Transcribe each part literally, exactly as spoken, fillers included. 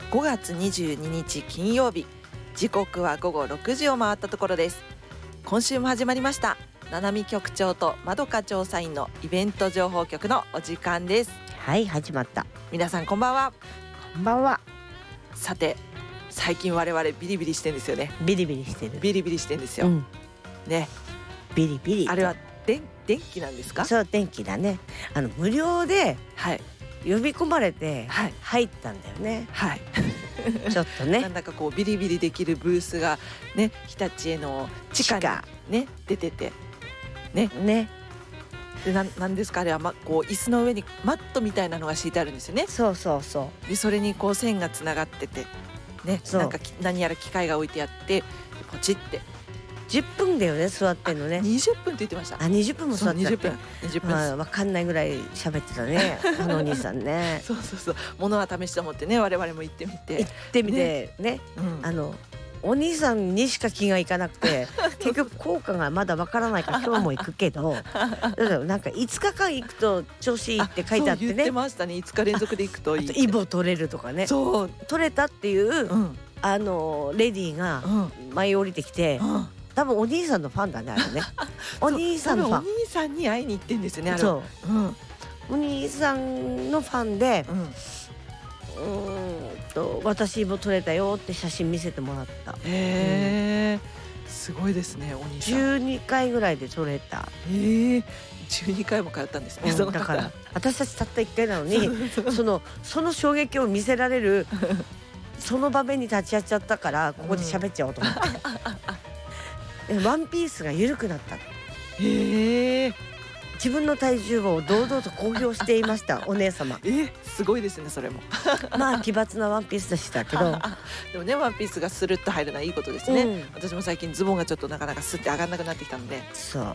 ごがつにじゅうににち金曜日、時刻はごごろくじを回ったところです。今週も始まりましたななみ局長とまどか調査員のイベント情報局のお時間です。 はい、始まった。 皆さんこんばんは。 こんばんは。 さて、最近我々ビリビリしてんですよね。 ビリビリしてる。 ビリビリしてんですよ、うん、ね。 ビリビリ。あれは電電気なんですか？ そう、電気だね。あの無料で呼び込まれて入ったんだよね。はい。ちょっとね。 なんだかこうビリビリできるブースがね、日立への地下にね出ててね。 ね。 でななんですかあれは、ま、こう椅子の上にマットみたいなのが敷いてあるんですよね。 そうそうそう。 でそれにこう線がつながっててね、なんか何やら機械が置いてあってポチってじゅっぷんだよね、座ってんのね。 にじゅっぷんって言ってました。 あ、にじゅっぷんも座ってた。 にじゅっぷん、にじゅっぷん、 まあ、分かんないぐらい喋ってたねあのお兄さんね。 そうそうそう、物は試しと思ってね、我々も行ってみて行ってみて ね, ね、うん、あのお兄さんにしか気がいかなくて結局効果がまだわからないから今日も行くけどなんかいつかかん行くと調子いいって書いてあってね。 そう言ってましたね。いつか連続で行くといい。 あとイボ取れるとかね。そう取れたっていう、うん、あのレディーが舞い降りてきて、うん、多分お兄さんのファンだね、あれね。お兄さんのファン。 お兄さんに会いに行ってんですよね、あれ。 そう、うん、お兄さんのファンで、うんうーんと私も撮れたよって写真見せてもらった。 へえ、うん、すごいですね、お兄さん。 じゅうにかいぐらいで撮れた。 へえ、じゅうにかいも通ったんですね。 うん、だから私たちたったいっかいなのにそのその衝撃を見せられるその場面に立ち会っちゃったから、ここで喋っちゃおうと思って、うん、ワンピースが緩くなった。 へえ。 自分の体重を堂々と公表していましたお姉様。 え、すごいですね、それも。 まあ奇抜なワンピースでしたけどでもね、ワンピースがスルッと入るのはいいことですね、うん、私も最近ズボンがちょっとなかなかスッて上がんなくなってきたので。 そう、はい、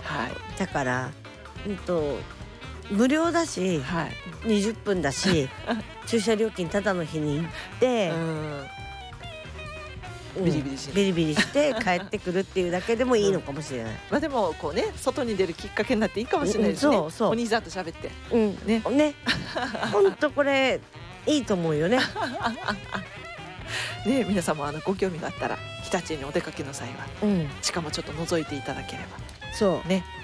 だから、うんと、無料だし、はい、にじゅっぷんだし駐車料金ただの日に行って、うんビリビリし、 ビリビリして帰ってくるっていうだけでもいいのかもしれない、うん、 まあでもこうね、外に出るきっかけになっていいかもしれないですね、うん、そうそう、お兄さんと喋って、 うんねね本当これいいと思うよねね、皆さんもあのご興味があったら日立にお出かけの際は、うん、しかもちょっと覗いていただければそうね、